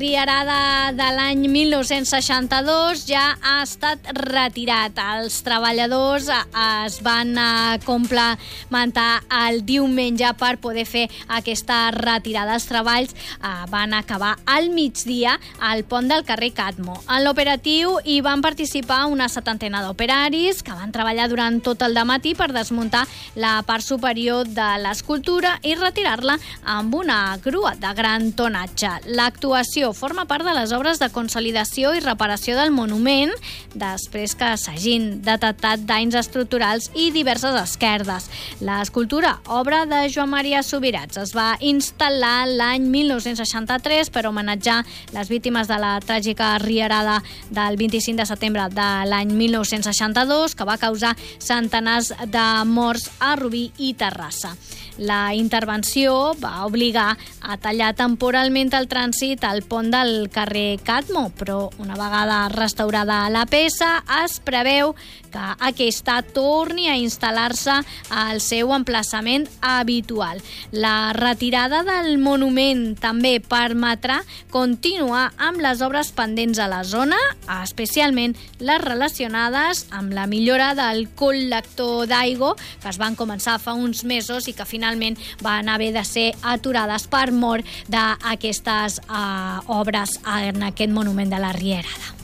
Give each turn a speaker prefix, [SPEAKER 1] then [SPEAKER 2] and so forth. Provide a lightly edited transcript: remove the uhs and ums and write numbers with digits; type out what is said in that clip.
[SPEAKER 1] Rierada de l'any 1962 ja ha estat retirat. Els treballadors es van complementar el diumenge per poder fer aquesta retirada. Els treballs van acabar al migdia al pont del carrer Cadmo. En l'operatiu hi van participar una setantena d'operaris que van treballar durant tot el dematí per desmuntar la part superior de l'escultura i retirar-la amb una grua de gran tonatge. L'actuació forma part de les obres de consolidació i reparació del monument després que s'hagin detectat danys estructurals i diverses esquerdes. L'escultura, obra de Joan Maria Subirats, es va instal·lar l'any 1963 per homenatjar les víctimes de la tràgica rierada del 25 de setembre de l'any 1962, que va causar centenars de morts a Rubí i Terrassa. La intervenció va obligar a tallar temporalment el trànsit al pont del carrer Cadmo, però una vegada restaurada la peça es preveu que aquesta torni a instal·lar-se al seu emplaçament habitual. La retirada del monument també permetrà continuar amb les obres pendents a la zona, especialment les relacionades amb la millora del col·lector d'aigua, que es van començar fa uns mesos i que finalment van haver de ser aturades per mort d'aquestes obres en aquest monument de la Rierada.